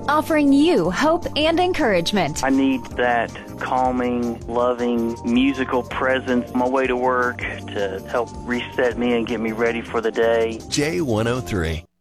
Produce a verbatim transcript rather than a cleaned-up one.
offering you hope and encouragement. I need that calming, loving, musical presence on my way to work to help reset me and get me ready for the day. J one oh three.